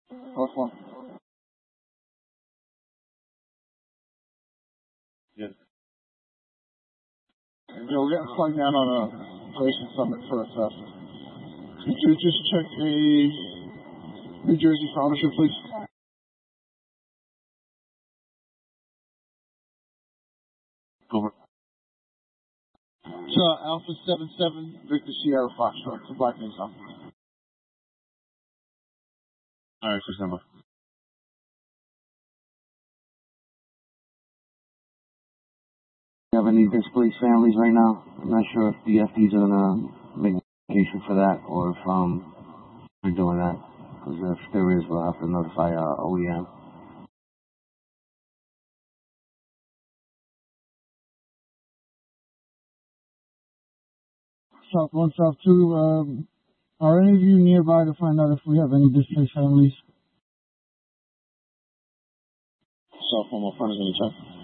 North one. Yeah. Yeah, we're getting flagged down on a racing summit for a theft. Could you just check a New Jersey partnership, please? Over. So, Alpha 77, Victor Sierra Foxtrot, the Black Nissan. Alright, first number. We have any displaced families right now? I'm not sure if the FDs are gonna make an application for that or if we're doing that. Because if there is, we'll have to notify our OEM. South 1, South 2, are any of you nearby to find out if we have any displaced families? South 1, what front is in the check?